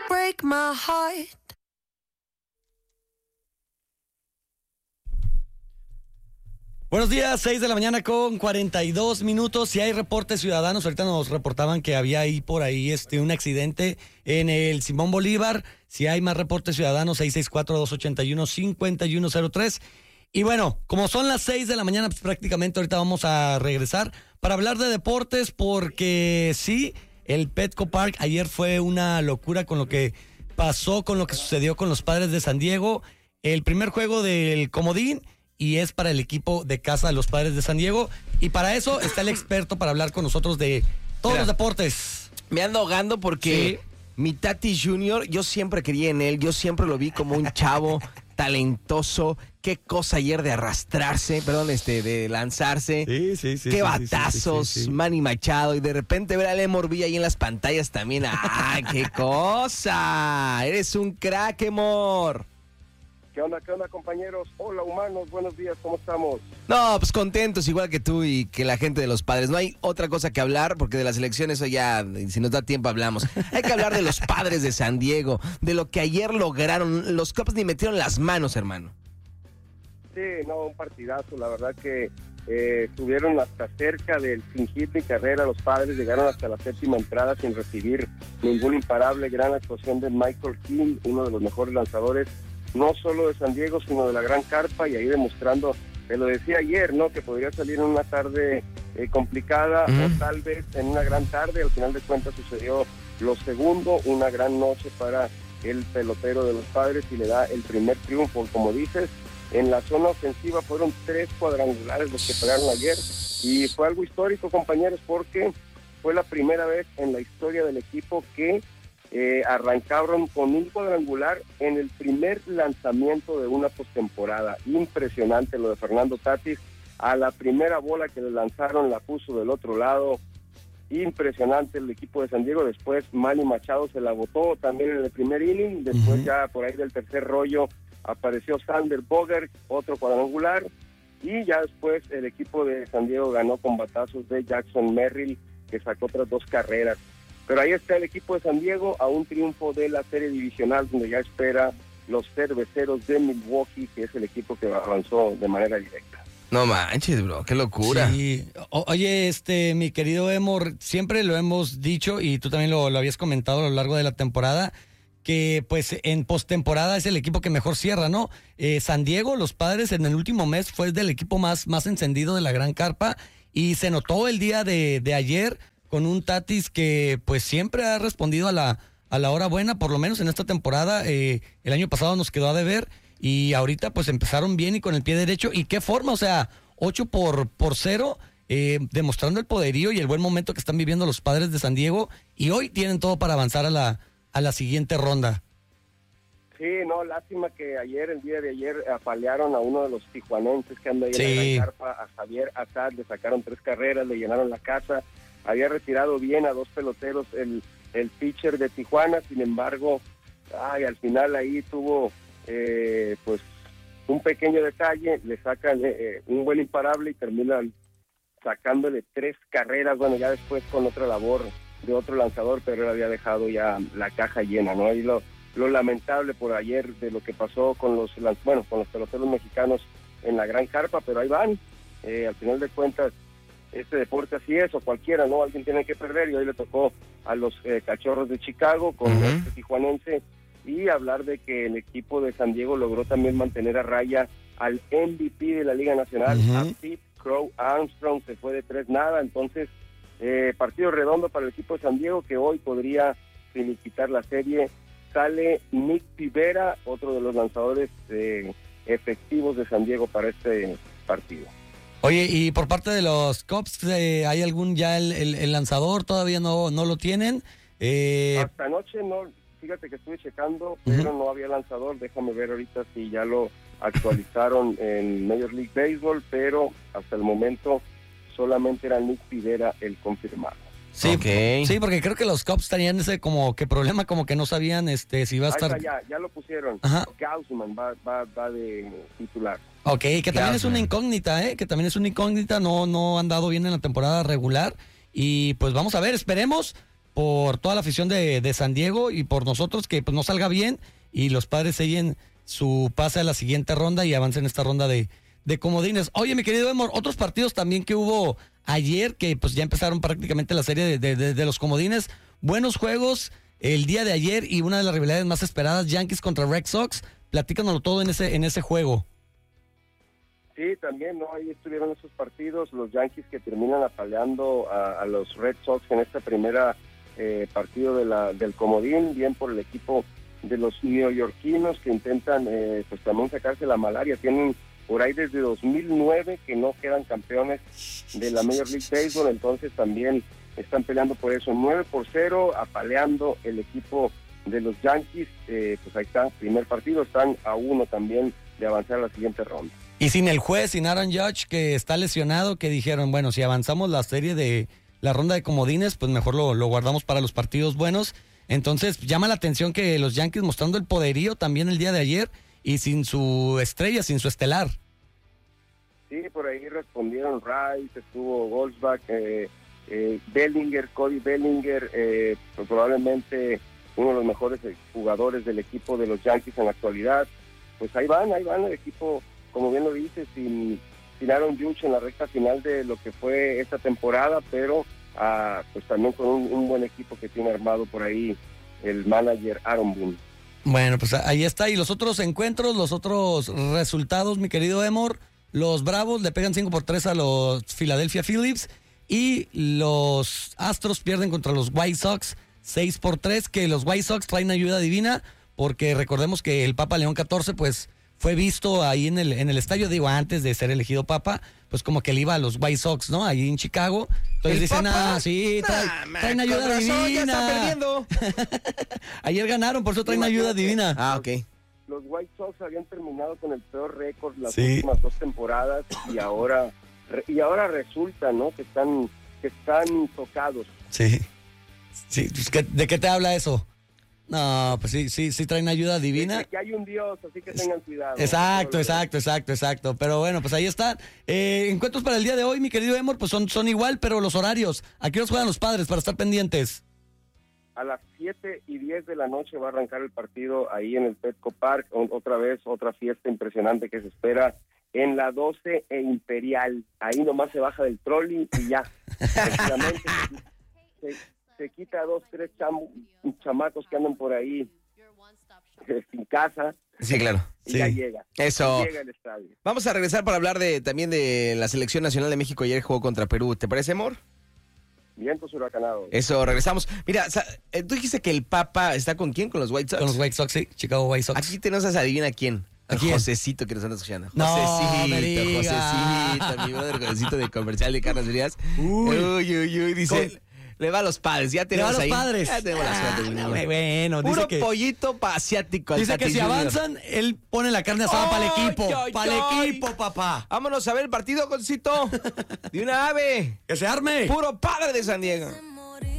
break my heart. Buenos días, 6 de la mañana con 42 minutos. Si hay reportes ciudadanos, ahorita nos reportaban que había ahí por ahí un accidente en el Simón Bolívar. Si hay más reportes ciudadanos, 664-281-5103. Y bueno, como son las 6 de la mañana, pues prácticamente ahorita vamos a regresar para hablar de deportes, porque sí, el Petco Park ayer fue una locura con lo que pasó, con lo que sucedió con los Padres de San Diego. El primer juego del comodín, y es para el equipo de casa de los Padres de San Diego. Y para eso está el experto para hablar con nosotros de todos los deportes. Me ando ahogando porque mi Tati Junior, yo siempre creía en él, yo siempre lo vi como un chavo talentoso. Qué cosa ayer de arrastrarse, de lanzarse. Sí. Qué batazos, sí. Manny Machado, y de repente ver a Lemor Villa ahí en las pantallas también. ¡Ah, qué cosa! Eres un crack, Emor. ¿Qué onda, compañeros? Hola, humanos, buenos días, ¿cómo estamos? No, pues contentos, igual que tú y que la gente de los Padres. No hay otra cosa que hablar, porque de las elecciones eso ya, si nos da tiempo, hablamos. Hay que hablar de los Padres de San Diego, de lo que ayer lograron. Los Cubs ni metieron las manos, hermano. Sí, no, un partidazo, la verdad que estuvieron hasta cerca del sin hit ni carrera. Los Padres llegaron hasta la séptima entrada sin recibir ningún imparable. Gran actuación de Michael King, uno de los mejores lanzadores, no solo de San Diego, sino de la Gran Carpa, y ahí demostrando, te lo decía ayer, ¿no?, que podría salir en una tarde complicada, o tal vez en una gran tarde. Al final de cuentas sucedió lo segundo, una gran noche para el pelotero de los Padres, y le da el primer triunfo. Como dices, en la zona ofensiva fueron 3 cuadrangulares los que pegaron ayer, y fue algo histórico, compañeros, porque fue la primera vez en la historia del equipo que arrancaron con un cuadrangular en el primer lanzamiento de una postemporada. Impresionante lo de Fernando Tatis. A la primera bola que le lanzaron la puso del otro lado. Impresionante el equipo de San Diego. Después Manny Machado se la botó también en el primer inning. Después ya por ahí del tercer rollo apareció Sander Bogert, otro cuadrangular. Y ya después el equipo de San Diego ganó con batazos de Jackson Merrill, que sacó otras 2 carreras. Pero ahí está el equipo de San Diego a un triunfo de la serie divisional, donde ya espera los Cerveceros de Milwaukee, que es el equipo que avanzó de manera directa. No manches, bro, qué locura. Sí. Oye, mi querido Emor, siempre lo hemos dicho, y tú también lo habías comentado a lo largo de la temporada, que pues en postemporada es el equipo que mejor cierra, ¿no? San Diego, los Padres, en el último mes fue del equipo más encendido de la Gran Carpa, y se notó el día de ayer con un Tatis que pues siempre ha respondido a la hora buena, por lo menos en esta temporada. El año pasado nos quedó a deber, y ahorita pues empezaron bien y con el pie derecho. ¿Y qué forma? O sea, 8-0, demostrando el poderío y el buen momento que están viviendo los Padres de San Diego, y hoy tienen todo para avanzar a la siguiente ronda. Sí, no, lástima que el día de ayer, apalearon a uno de los tijuanenses que anda ahí en la Gran Carpa, a Javier Assad. Le sacaron 3 carreras, le llenaron la casa. Había retirado bien a 2 peloteros el pitcher de Tijuana. Sin embargo, al final ahí tuvo pues un pequeño detalle. Le sacan un buen imparable y terminan sacándole 3 carreras. Bueno, ya después con otra labor de otro lanzador, pero él había dejado ya la caja llena, ¿no? Y lo lamentable por ayer de lo que pasó con los peloteros mexicanos en la Gran Carpa, pero ahí van. Al final de cuentas, este deporte así es, o cualquiera, ¿no? Alguien tiene que perder, y hoy le tocó a los Cachorros de Chicago con este tijuanense. Y hablar de que el equipo de San Diego logró también mantener a raya al MVP de la Liga Nacional, a Pete Crow Armstrong. Se fue de 3-0. Entonces, partido redondo para el equipo de San Diego, que hoy podría finiquitar la serie. Sale Nick Pivera, otro de los lanzadores efectivos de San Diego para este partido. Oye, y por parte de los Cubs, ¿hay algún ya el lanzador? ¿Todavía no lo tienen? Hasta anoche no, fíjate que estuve checando, pero no había lanzador. Déjame ver ahorita si ya lo actualizaron en Major League Baseball, pero hasta el momento solamente era Nick Pivera el confirmado. Sí, sí, porque creo que los Cubs tenían ese como que problema, como que no sabían si iba a estar... Ya lo pusieron. Gausman va de titular. Ok, que también es una incógnita, que también es una incógnita, no ha andado bien en la temporada regular, y pues vamos a ver, esperemos por toda la afición de San Diego y por nosotros que pues no salga bien y los Padres sellen su pase a la siguiente ronda y avancen en esta ronda de comodines. Oye, mi querido Emor, otros partidos también que hubo ayer, que pues ya empezaron prácticamente la serie de los comodines. Buenos juegos el día de ayer y una de las rivalidades más esperadas, Yankees contra Red Sox. Platícanoslo todo en ese juego. Sí, también, ¿no? Ahí estuvieron esos partidos, los Yankees que terminan apaleando a los Red Sox en esta primera partido del comodín, bien por el equipo de los neoyorquinos que intentan pues también sacarse la malaria. Tienen por ahí desde 2009 que no quedan campeones de la Major League Baseball, entonces también están peleando por eso. 9-0, apaleando el equipo de los Yankees. Pues ahí está, primer partido, están a 1 también de avanzar a la siguiente ronda. Y sin el juez, sin Aaron Judge, que está lesionado, que dijeron, bueno, si avanzamos la serie de la ronda de comodines, pues mejor lo guardamos para los partidos buenos. Entonces llama la atención que los Yankees mostrando el poderío también el día de ayer y sin su estrella, sin su estelar. Sí, por ahí respondieron Rice, estuvo Goldsbach, Bellinger, Cody Bellinger, pues probablemente uno de los mejores jugadores del equipo de los Yankees en la actualidad. Pues ahí van el equipo, como bien lo dices, sin Aaron Judge en la recta final de lo que fue esta temporada, pero pues también con un buen equipo que tiene armado por ahí el manager Aaron Boone. Bueno, pues ahí está. Y los otros encuentros, los otros resultados, mi querido Emor, los Bravos le pegan 5-3 a los Philadelphia Phillies y los Astros pierden contra los White Sox 6-3, que los White Sox traen ayuda divina, porque recordemos que el Papa León XIV, pues, fue visto ahí en el estadio, digo, antes de ser elegido Papa, pues como que él iba a los White Sox, ¿no? Ahí en Chicago. Entonces dicen, sí, traen ayuda divina. Ya está perdiendo. Ayer ganaron, por eso traen ayuda divina. Ok. Los White Sox habían terminado con el peor récord las últimas 2 temporadas y ahora resulta, ¿no? Que están tocados. Sí. Pues, ¿de qué te habla eso? No, pues sí traen ayuda divina. Que hay un Dios, así que tengan cuidado. Exacto. Pero bueno, pues ahí están. Encuentros para el día de hoy, mi querido Emor, pues son igual, pero los horarios. ¿A qué hora juegan los Padres para estar pendientes? A las 7:10 de la noche va a arrancar el partido ahí en el Petco Park. Otra vez, otra fiesta impresionante que se espera en la 12 e Imperial. Ahí nomás se baja del trolley y ya. Efectivamente, se quita a 2, 3 chamacos que andan por ahí sin casa. Sí, claro. Y ya llega. Eso. Llega el estadio. Vamos a regresar para hablar también de la Selección Nacional de México. Ayer jugó contra Perú. ¿Te parece, amor? Vientos huracanados. Eso, regresamos. Mira, tú dijiste que el Papa está ¿con quién? ¿Con los White Sox? Con los White Sox, sí. Chicago White Sox. Aquí tenemos a adivina quién. ¿A quién? Josecito, que nos anda escuchando. No, Josecito, mi brother Josecito de comercial de Carlos Frías. Uy, dice... Le va a los Padres, ya tenemos ahí. Le va a los Padres. Ya tenemos la suerte. Bueno, puro dice que, pollito asiático. Dice que si avanzan, él pone la carne asada para el equipo. Para el equipo, papá. Vámonos a ver el partido, Josecito. De una ave. Que se arme. Puro Padre de San Diego.